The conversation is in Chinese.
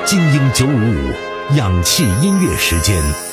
精英955，氧气音乐时间。